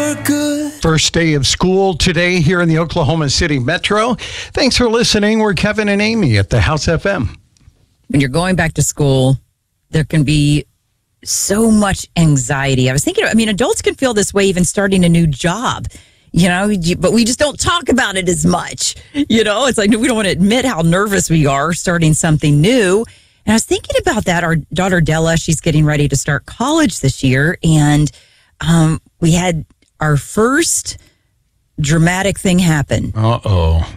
First day of school today here in the Oklahoma City Metro. Thanks for listening. We're Kevin and Amy at the House FM. When you're going back to school, there can be so much anxiety. I was thinking, adults can feel this way even starting a new job, but we just don't talk about it as much. It's like we don't want to admit how nervous we are starting something new. And I was thinking about that. Our daughter Della, she's getting ready to start college this year. And we had our first dramatic thing happen. Uh-oh.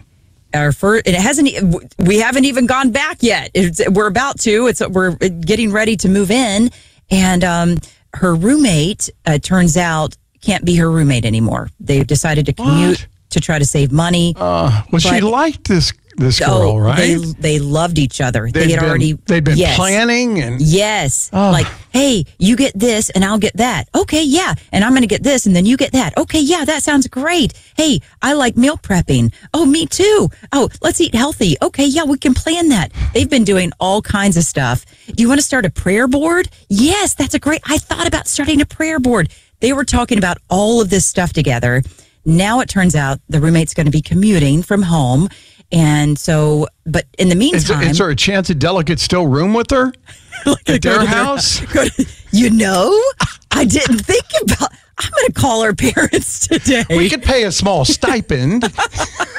We haven't even gone back yet. We're about to. We're getting ready to move in. And her roommate, turns out, can't be her roommate anymore. They've decided to commute to try to save money. She liked this girl, right? They loved each other. They'd been planning and like, hey, you get this and I'll get that. Okay, yeah, and I'm going to get this and then you get that. Okay, yeah, that sounds great. Hey, I like meal prepping. Oh, me too. Oh, let's eat healthy. Okay, yeah, we can plan that. They've been doing all kinds of stuff. Do you want to start a prayer board? Yes, that's I thought about starting a prayer board. They were talking about all of this stuff together. Now it turns out the roommate's going to be commuting from home. And so, but in the meantime... Is there a chance that Della could still room with her at their house? I didn't think about... I'm going to call her parents today. We could pay a small stipend.